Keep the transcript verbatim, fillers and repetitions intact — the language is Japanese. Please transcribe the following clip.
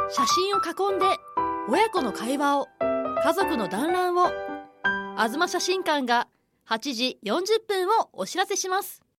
写真を囲んで親子の会話を、家族の団らんを、あずま写真館がはちじよんじゅっぷんをお知らせします。